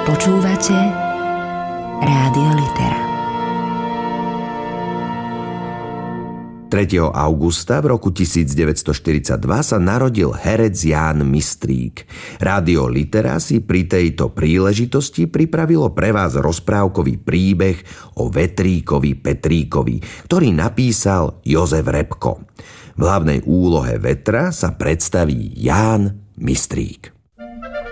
Počúvate Rádio Litera. 3. augusta v roku 1942 sa narodil herec Ján Mistrík. Rádio Litera si pri tejto príležitosti pripravilo pre vás rozprávkový príbeh o Vetríkovi Petríkovi, ktorý napísal Jozef Repko. V hlavnej úlohe Vetra sa predstaví Ján Mistrík.